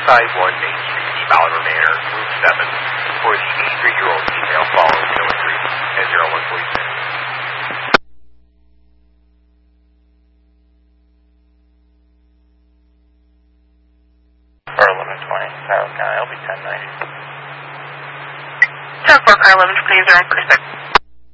151 Main Street, East Bolivar Manor, room 7, for the 83-year-old female following no injuries, and 01 police. For 1120, South County, LB 1090. 10-4, car 1120, 046.